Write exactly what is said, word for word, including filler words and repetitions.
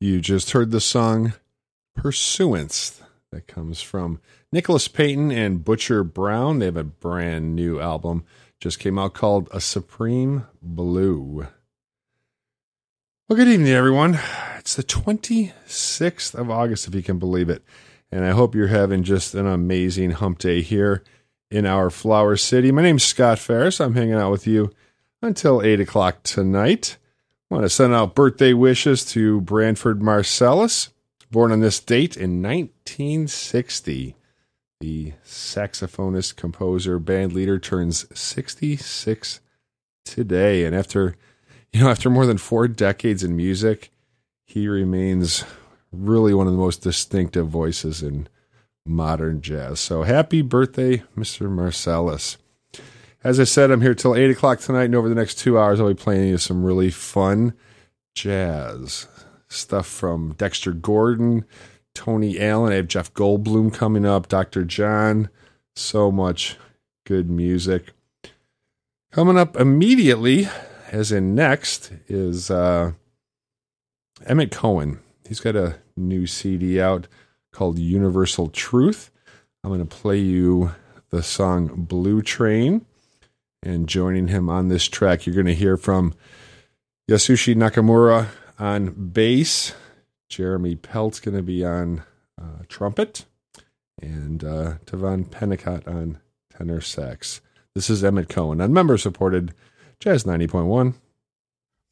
You just heard the song Pursuance that comes from Nicholas Payton and Butcher Brown. They have a brand new album just came out called A Supreme Blue. Well, good evening, everyone. It's the twenty-sixth of August, if you can believe it. And I hope you're having just an amazing hump day here in our Flower City. My name's Scott Ferris. I'm hanging out with you until eight o'clock tonight. I want to send out birthday wishes to Branford Marsalis, born on this date in nineteen sixty. The saxophonist, composer, band leader turns sixty-six today. And after, you know, after more than four decades in music, he remains really one of the most distinctive voices in modern jazz. So happy birthday, Mister Marsalis. As I said, I'm here till eight o'clock tonight, and over the next two hours, I'll be playing you some really fun jazz stuff from Dexter Gordon, Tony Allen. I have Jeff Goldblum coming up, Doctor John. So much good music. Coming up immediately, as in next, is uh, Emmett Cohen. He's got a new C D out called Universal Truth. I'm going to play you the song Blue Train. And joining him on this track, you're going to hear from Yasushi Nakamura on bass. Jeremy Pelt's going to be on uh, trumpet. And uh, Tavon Pennicott on tenor sax. This is Emmett Cohen on member-supported Jazz ninety point one.